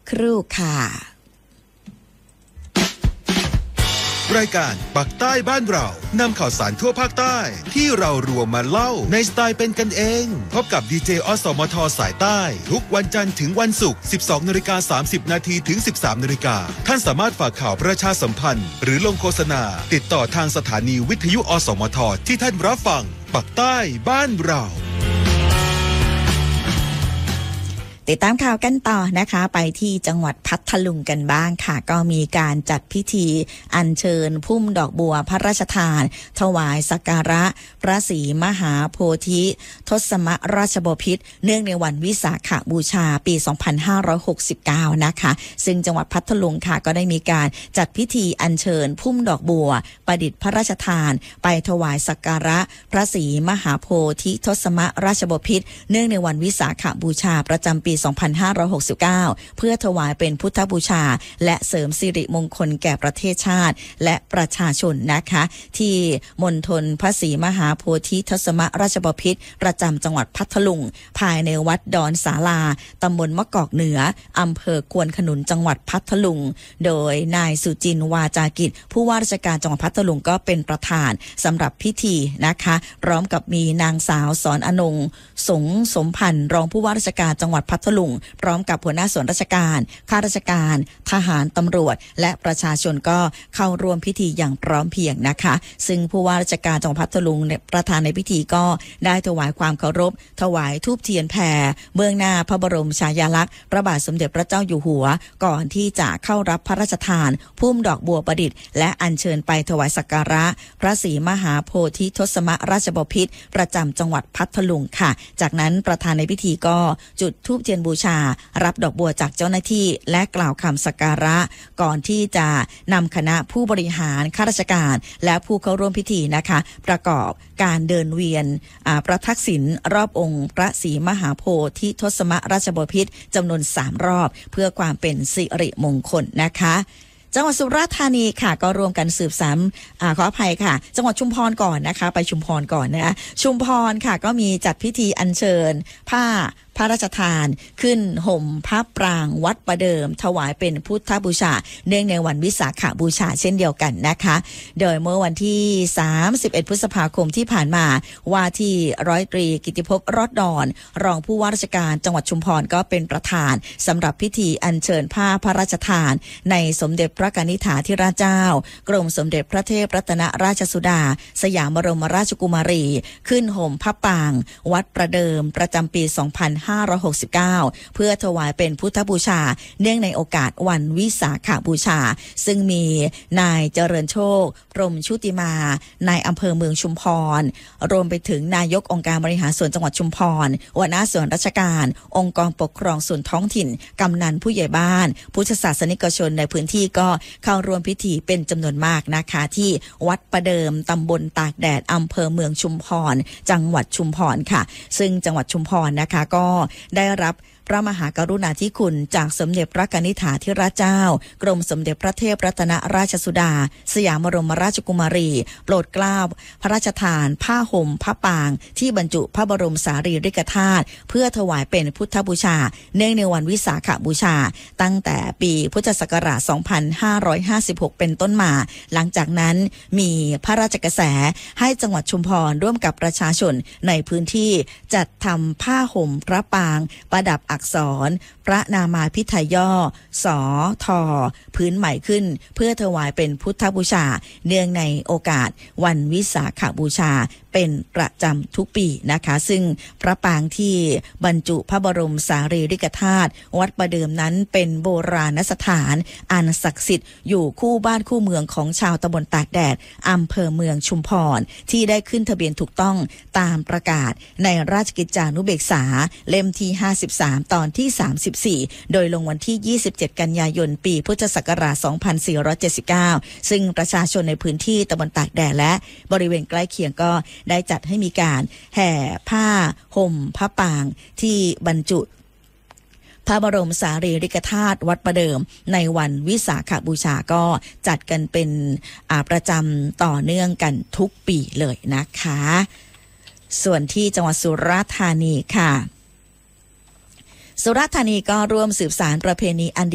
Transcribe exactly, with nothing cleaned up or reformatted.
ครู่ค่ะรายการปักใต้บ้านเรานำข่าวสารทั่วภาคใต้ที่เรารวมมาเล่าในสไตล์เป็นกันเองพบกับดีเจอสมทสายใต้ทุกวันจันทร์ถึงวันศุกร์ สิบสองนาฬิกาสามสิบนาทีถึง สิบสามนาฬิกาท่านสามารถฝากข่าวประชาสัมพันธ์หรือลงโฆษณาติดต่อทางสถานีวิทยุอสมทที่ท่านรับฟังปักใต้บ้านเราติดตามข่าวกันต่อนะคะไปที่จังหวัดพัทลุงกันบ้างค่ะก็มีการจัดพิธีอัญเชิญพุ่มดอกบัวพระราชทานถวายสักการะพระศรีมหาโพธิทศมราชบพิตรเนื่องในวันวิสาขบูชาปีสองพันห้าร้อยหกสิบเก้านะคะซึ่งจังหวัดพัทลุงค่ะก็ได้มีการจัดพิธีอัญเชิญพุ่มดอกบัวประดิษฐ์พระราชทานไปถวายสักการะพระศรีมหาโพธิทศมราชบพิตรเนื่องในวันวิสาขบูชาประจำปีสองพันห้าร้อยหกสิบเก้าเพื่อถวายเป็นพุทธบูชาและเสริมสิริมงคลแก่ประเทศชาติและประชาชนนะคะที่มณฑลพระศรีมหาโพธิทศมราชบพิตรประจำจังหวัดพัทลุงภายในวัดดอนศาลาตำบลมะกอกเหนืออำเภอควนขนุนจังหวัดพัทลุงโดยนายสุจินวาจากิจผู้ว่าราชการจังหวัดพัทลุงก็เป็นประธานสำหรับพิธีนะคะพร้อมกับมีนางสาวสอนอนงสงสมพันธ์รองผู้ว่าราชการจังหวัดพัทลุงพร้อมกับหัวหน้าส่วนราชการข้าราชการทหารตำรวจและประชาชนก็เข้าร่วมพิธีอย่างพร้อมเพรียงนะคะซึ่งผู้ว่าราชการจังหวัดพัทลุงประธานในพิธีก็ได้ถวายความเคารพถวายธูปเทียนแผ่เบื้องหน้าพระบรมฉายาลักษณ์พระบาทสมเด็จพระเจ้าอยู่หัวก่อนที่จะเข้ารับพระราชทานพุ่มดอกบัวประดิษฐ์และอัญเชิญไปถวายสักการะพระศรีมหาโพธิทศมราชบพิตรประจำจังหวัดพัทลุงค่ะจากนั้นประธานในพิธีก็จุดธูปเทียนบูชารับดอกบัวจากเจ้าหน้าที่และกล่าวคำสักการะก่อนที่จะนำคณะผู้บริหารข้าราชการและผู้เข้าร่วมพิธีนะคะประกอบการเดินเวียนประทักษิณรอบองค์พระศรีมหาโพธิทศมราชบพิตรจำนวนสามรอบเพื่อความเป็นสิริมงคลนะคะจังหวัดสุราษฎร์ธานีค่ะก็รวมกันสืบสานอ่าขออภัยค่ะจังหวัดชุมพรก่อนนะคะไปชุมพรก่อนนะคะชุมพรค่ะก็มีจัดพิธีอัญเชิญผ้าพระราชทานขึ้นห่มพระปรางวัดประเดิมถวายเป็นพุทธบูชาเนื่องในวันวิสาขบูชาเช่นเดียวกันนะคะโดยเมื่อวันที่สามสิบเอ็ดพฤษภาคมที่ผ่านมาว่าที่ร้อยตรีกิติภพรอดดอนรองผู้ว่าราชการจังหวัดชุมพรก็เป็นประธานสำหรับพิธีอัญเชิญผ้าพระราชทานในสมเด็จพระกนิษฐาธิราชเจ้ากรมสมเด็จพระเทพรัตนราชสุดาสยามบรมราชกุมารีขึ้นห่มพระปรางวัดประเดิมประจำปีสองพันห้าร้อยหกสิบเก้าเพื่อถวายเป็นพุทธบูชาเนื่องในโอกาสวันวิสาขบูชาซึ่งมีนายเจริญโชคพรหมชุติมานายอำเภอเมืองชุมพรรวมไปถึงนายกองค์การบริหารส่วนจังหวัดชุมพรหัวหน้าส่วนราชการองค์กรปกครองส่วนท้องถิ่นกำนันผู้ใหญ่บ้านพุทธศาสนิกชนในพื้นที่ก็เข้าร่วมพิธีเป็นจำนวนมากนะคะที่วัดประเดิมตำบลตากแดดอำเภอเมืองชุมพรจังหวัดชุมพรค่ะซึ่งจังหวัดชุมพรนะคะก็ได้รับพระมหากรุณาธิคุณจากสมเด็จพระกนิษฐาธิราชเจ้ากรมสมเด็จพระเทพรัตนราชสุดาสยามบรมราชกุมารีโปรดเกล้าพระราชทานผ้าห่มผ้าปางที่บรรจุพระบรมสารีริกธาตุเพื่อถวายเป็นพุทธบูชาเนื่องในวันวิสาขบูชาตั้งแต่ปีพุทธศักราชสองพันห้าร้อยห้าสิบหกเป็นต้นมาหลังจากนั้นมีพระราชกระแสให้จังหวัดชุมพรร่วมกับประชาชนในพื้นที่จัดทำผ้าห่มพระปางประดับอักษรพระนามาพิไทยย่อสอทอพื้นใหม่ขึ้นเพื่อถวายเป็นพุทธบูชาเนื่องในโอกาสวันวิสาขบูชาเป็นประจำทุกปีนะคะซึ่งพระปางที่บรรจุพระบรมสารีริกธาตุวัดประเดิมนั้นเป็นโบราณสถานอันศักดิ์สิทธิ์อยู่คู่บ้านคู่เมืองของชาวตำบลตากแดดอำเภอเมืองชุมพรที่ได้ขึ้นทะเบียนถูกต้องตามประกาศในราชกิจจานุเบกษาเล่มที่ห้าสิบสามตอนที่สามสิบสี่โดยลงวันที่ยี่สิบเจ็ดกันยายนปีพุทธศักราชสองพันสี่ร้อยเจ็ดสิบเก้าซึ่งประชาชนในพื้นที่ตำบลตากแดดและบริเวณใกล้เคียงก็ได้จัดให้มีการแห่ผ้าห่มผ้าปางที่บรรจุพระบรมสารีริกธาตุวัดประเดิมในวันวิสาขบูชาก็จัดกันเป็นประจำต่อเนื่องกันทุกปีเลยนะคะส่วนที่จังหวัดสุราษฎร์ธานีค่ะสุราษฎร์ธานีก็ร่วมสืบสานประเพณีอัน